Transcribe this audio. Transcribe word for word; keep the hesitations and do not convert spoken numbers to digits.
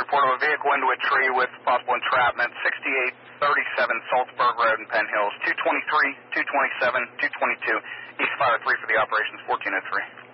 report of a vehicle into a tree with possible entrapment, sixty-eight thirty-seven Salzburg Road in Penn Hills, two twenty-three, two twenty-seven, two twenty-two, East Fire three for the operations, fourteen oh three.